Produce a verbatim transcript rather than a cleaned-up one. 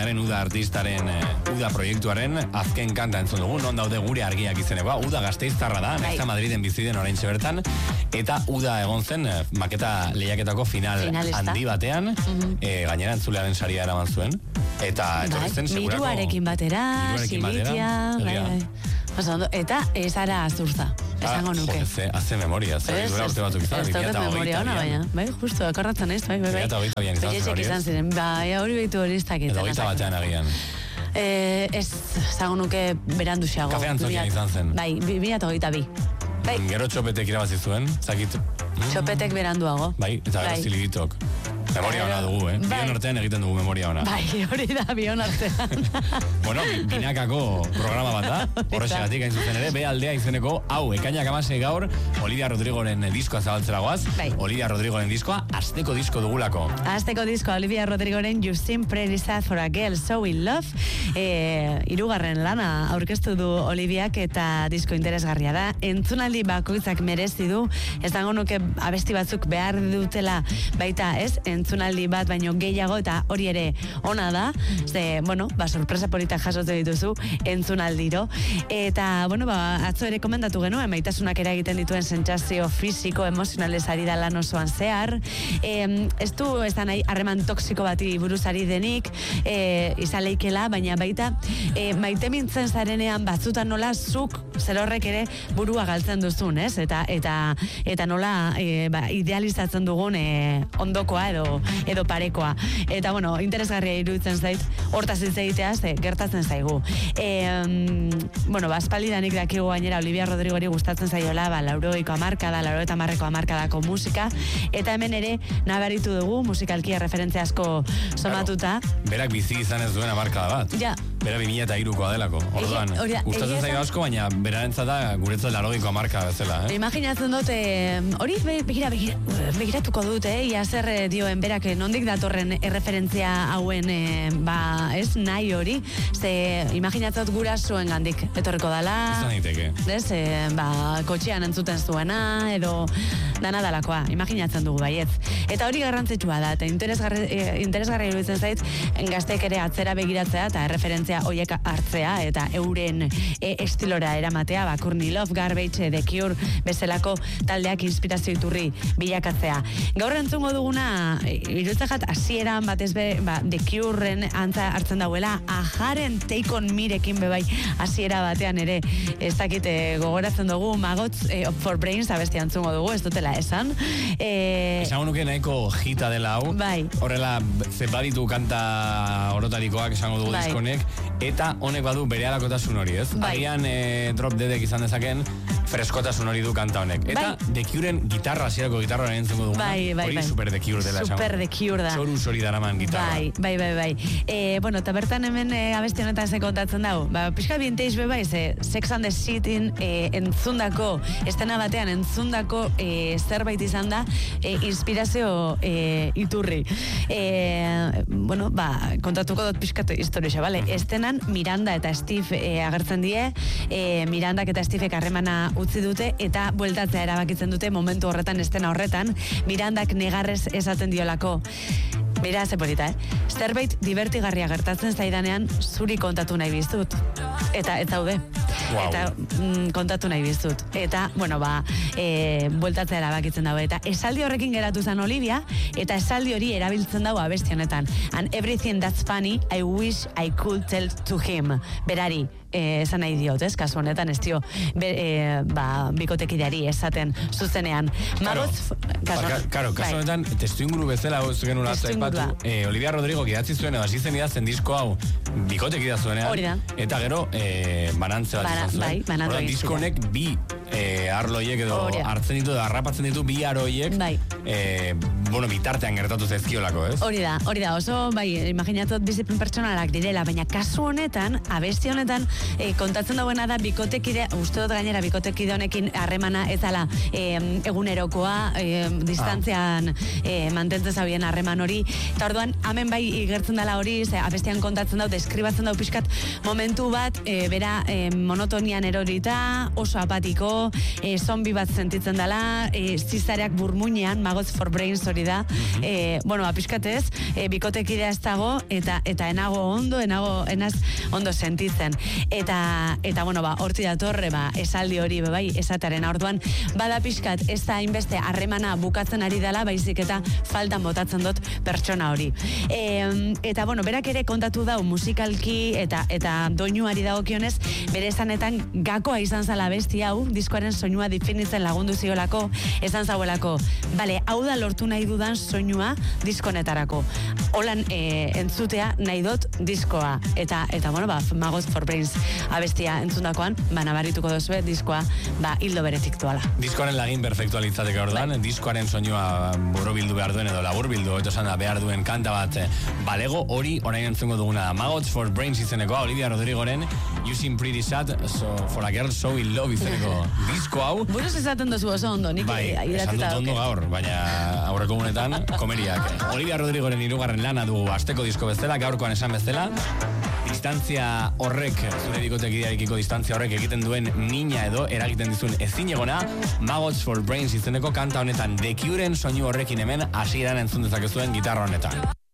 Kataluniaren Uda artistaren Uda proiektuaren azken kanta entzun dugu, non daude gure argiak izenekoa. Uda Gasteiztarra da, nahiz Madriden bizi den oraintxe bertan, eta Uda egon zen maketa lehiaketako final Finalista. handi batean, mm-hmm. e, gainera entzulearen saria eraman zuen, eta etorri zen segurako... Miruarekin batera, Silitia, bai, bai. Eta ez ara azurza, esango nuke. Jo, haze memoria, ze dura urte batuk izan, ez dauket memoria ona, baina, bai, justu, akarratzen ez, bai, bai, bai. Eta hogeita bian izan zen hori, izan ziren, bai, hori behitu hori ez dakitzen. Eta hogeita batean agian. Eh, ez, esango nuke berandu xeago. Kafe antzokian izan zen. Bai, bila eta hogeita bi. Bai. Gero txopetek irabazi zuen, zakit. Txopetek beranduago. Bai, eta gero ziligitok. Memoria ona dugu, eh? Bion artean egiten dugu memoria ona. Bai, hori da, bion artean. Bueno, binakako programa bat da, horrexegatik hain zuzen ere, be aldea izeneko, hau, ekainak amasei gaur, Olivia Rodrigoren diskoa zabaltzera goaz, bai. Olivia Rodrigoren diskoa, asteko disko dugulako. Asteko diskoa, Olivia Rodrigoren You Seem Pretty Sad for a Girl So In Love, e, irugarren lana aurkeztu du Oliviak eta disko interesgarria da, entzunaldi bakoitzak merezi du, ez dago nuke abesti batzuk behar dutela baita, ez, entzunaldi bat baino gehiago eta hori ere ona da, ze, bueno, ba, sorpresa politak jasotzen dituzu entzunaldiro, eta, bueno, ba, atzo ere komendatu genuen, maitasunak eragiten dituen sentsazio fisiko, emozionalez ari da lan osoan zehar, e, ez du, ez da nahi, harreman toksiko bati buruzari denik, e, izaleikela, baina baita, e, maite mintzen zarenean batzutan nola zuk zer horrek ere burua galtzen duzun, ez? Eta, eta, eta nola e, ba, idealizatzen dugun e, ondokoa edo edo parekoa. Eta, bueno, interesgarria iruditzen zait, hortaz hitz egitea, ze, gertatzen zaigu. E, bueno, ba, aspaldidanik dakigu gainera Olivia Rodrigori gustatzen zaiola, ba, laurogeiko hamarkada, laurogeita hamarreko hamarkadako musika, eta hemen ere nabaritu dugu, musikalkia referentzia asko somatuta. Claro, berak bizi izan ez duen hamarkada bat. Ja. Bera bi mila eta hirukoa delako. Orduan, gustatzen zaio asko, baina berarentzat da guretzat laurogeiko hamarkada bezala, eh? Imaginatzen dut, hori eh, begira, begira, begiratuko dut, eh? Ia zer dioen berak nondik datorren erreferentzia hauen eh, ba, ez nahi hori, ze imaginatzen dut gurasoen gandik etorriko dala. Izan daiteke. Ez, eh, ba, kotxean entzuten zuena, edo dana dalakoa, imaginatzen dugu baietz. Eta hori garrantzitsua da, eta interesgarri, eh, interesgarri iruditzen zait, gazteek ere atzera begiratzea, eta erreferentzia hoiek hartzea, eta euren e, estilora eramatea, ba, Courtney Love, Garbage, The Cure, bezalako taldeak inspirazio iturri bilakatzea. Gaur entzungo duguna, iruditzen jat, hasieran batez be, ba, The Cure-ren antza hartzen dauela, Ajaren Take On Me-rekin bebai, hasiera batean ere, ez dakite gogoratzen dugu, Maggots e, for Brains, abesti entzungo dugu, ez dutela esan. E... Esango nuke nahiko hita dela hau, bai. Horrela, zebaditu kanta orotarikoak esango dugu bai. Diskonek, eta honek badu bere alakotasun hori, ez? Bai. Agian e, drop dedek izan dezaken, freskotasun hori du kanta honek. Eta bai. The Cure-en gitarra, hasierako gitarra entzungo duguna, bai, bai, hori bai. super The Cure dela. Super The Cure da. Txoruz hori daraman gitarra. Bai, bai, bai, bai. E, bueno, eta bertan hemen e, abesti honetan ze kontatzen dago. Ba, pixka vintage be bai, ze Sex and the Cityn e, entzundako, estena batean entzundako e, zerbait izan da, e, inspirazio e, iturri. E, bueno, ba, kontatuko dut pixkatu historia, bale? Estenan Miranda eta Steve e, agertzen die, e, Mirandak eta Stevek harremana utzi dute, eta bueltatzea erabakitzen dute momentu horretan, estena horretan, Mirandak negarrez esaten diolako. Mira, ze polita, eh? Zerbait divertigarria gertatzen zaidanean zuri kontatu nahi biztut. Eta ez zaude. Wow. Eta mm, kontatu nahi biztut. Eta, bueno, ba, e, bueltatzea erabakitzen dago. Eta esaldi horrekin geratu zen Olivia, eta esaldi hori erabiltzen dago abesti honetan. And everything that's funny, I wish I could tell to him. Berari, e, esan nahi diot, ez? Kasu honetan ez dio, be, e, ba, bikotekidari esaten zuzenean. Maggots, kasu, ba, karo, kasu honetan, bai. Testu inguru bezala hau genuen atzai batu, e, Olivia Rodrigo idatzi zuen, edo hasi zen idazten disko hau, bikotekida zuenean. Hori da. Eta gero, e, banantze bat izan zuen. Bai, banantze bat disko honek bi e, arloiek edo hartzen ditu, edo harrapatzen ditu bi aroiek, bai. e, bueno, bitartean gertatu zezkiolako, ez? Hori da, hori da, oso, bai, imaginatot bizipen pertsonalak direla, baina kasu honetan, abesti honetan, e, kontatzen dauena da bikotekide, uste dut gainera bikotekide honekin harremana ez ala e, egunerokoa, e, distantzian e, mantentzen zabien harreman hori, eta orduan, hemen bai igertzen dela hori, ze abestian kontatzen dau, deskribatzen dau pixkat momentu bat, e, bera e, monotonian erorita, oso apatiko, dago, e, zombi bat sentitzen dela, e, zizareak burmuinean, Maggots for Brains hori da, mm-hmm. e, bueno, apiskatez, e, bikotekidea ez dago, eta eta enago ondo, enago, enaz ondo sentitzen. Eta, eta bueno, ba, horti datorre, ba, esaldi hori, bai, esataren orduan, bada pixkat, ez da inbeste harremana bukatzen ari dela, baizik eta faltan botatzen dut pertsona hori. E, eta, bueno, berak ere kontatu dau musikalki eta eta doinuari dagokionez, bere esanetan gakoa izan zala besti hau, diskoaren soinua definitzen lagundu ziolako, esan zauelako, bale, hau da lortu nahi dudan soinua diskonetarako. Holan e, entzutea nahi dut diskoa. Eta, eta bueno, ba, Maggots for Brains abestia entzundakoan, ba, nabarituko dozue diskoa, ba, hildo beretik duala. Diskoaren lagin perfektua litzateke orduan, bai. Diskoaren soinua borobildu behar duen edo laburbildu, eto zan da behar duen kanta bat balego, hori orain entzungo duguna. Maggots for Brains izeneko, Olivia Rodrigoren You Seem Pretty Sad so, for a Girl So In Love izeneko disko hau. Buruz esaten dozu oso ondo, nik bai, esan dut ondo gaur, baina aurreko gunetan komeriak. Olivia Rodrigoren hirugarren lana dugu asteko disko bezala, gaurkoan esan bezala. Distantzia horrek, zure dikotekidearekiko distantzia horrek egiten duen mina edo eragiten dizun ezinegona, Maggots for Brains izeneko kanta honetan The Curen soinu horrekin hemen hasieran entzun dezakezuen gitarra honetan.